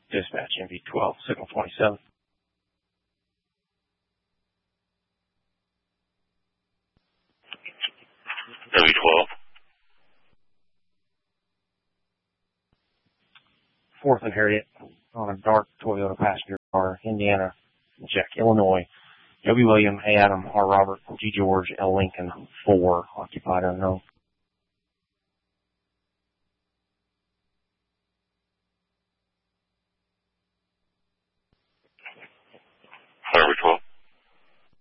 Dispatch MV12, signal 27. MV12. 4th and Harriet on a dark Toyota passenger car, Indiana, Jack, Illinois. W. William, A. Adam, R. Robert, G. George, L. Lincoln, 4, occupied unknown.